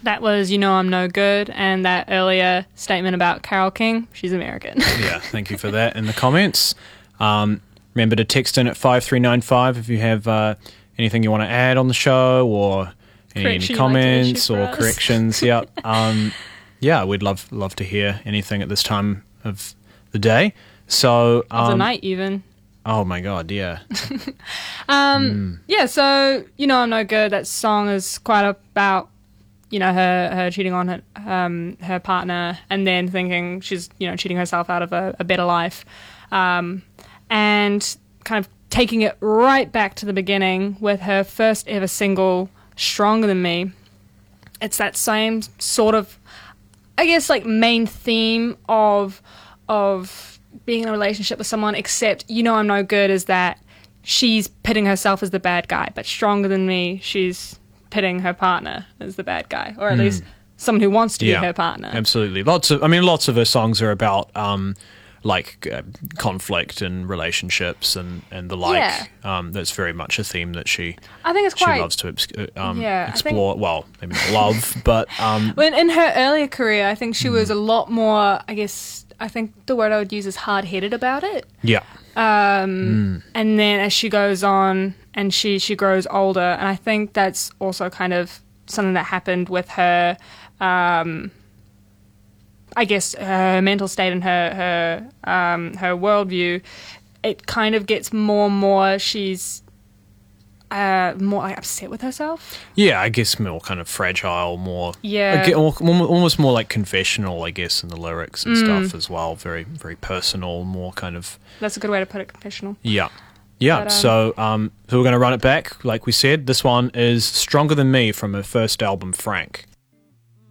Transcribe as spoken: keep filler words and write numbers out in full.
That was You Know I'm No Good, and that earlier statement about Carole King, she's American. Yeah, thank you for that in the comments. Um, remember to text in at five three nine five if you have uh, anything you want to add on the show, or any, any comments like or corrections. Yeah, um, yeah, we'd love love to hear anything at this time of the day. So um, of the night, even. Oh my God, yeah. um, mm. Yeah, so You Know I'm No Good. That song is quite about, you know, her, her cheating on her, um, her partner, and then thinking she's, you know, cheating herself out of a, a better life, um, and kind of taking it right back to the beginning with her first ever single, Stronger Than Me. It's that same sort of, I guess, like main theme of of being in a relationship with someone, except You Know I'm No Good is that she's pitting herself as the bad guy, but Stronger Than Me, she's pitting her partner as the bad guy, or at mm. least someone who wants to yeah, be her partner. Absolutely. Lots of, I mean, lots of her songs are about um, like uh, conflict and relationships and, and the like. Yeah. Um, that's very much a theme that she I think it's quite, she loves to um, yeah, explore. Think, well, maybe not love, but um, when in her earlier career, I think she mm. was a lot more. I guess I think the word I would use is hard-headed about it. Yeah. Um, mm. And then as she goes on and she, she grows older, and I think that's also kind of something that happened with her, um, I guess, her mental state and her, her, um, her worldview. It kind of gets more and more, she's uh, more like, upset with herself. Yeah, I guess more kind of fragile, more... Yeah. Again, almost more like confessional, I guess, in the lyrics and mm. stuff as well. Very, very personal, more kind of... That's a good way to put it, confessional. Yeah. Yeah, but, um, so, um, so we're going to run it back. Like we said, this one is Stronger Than Me from her first album, Frank.